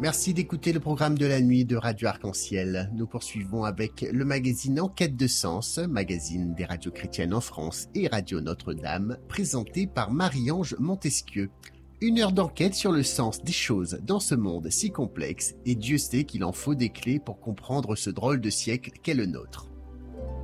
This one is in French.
Merci d'écouter le programme de la nuit de Radio Arc-en-Ciel. Nous poursuivons avec le magazine En quête de sens, magazine des radios chrétiennes en France et Radio Notre-Dame, présenté par Marie-Ange Montesquieu. 1 heure d'enquête sur le sens des choses dans ce monde si complexe, et Dieu sait qu'il en faut des clés pour comprendre ce drôle de siècle qu'est le nôtre.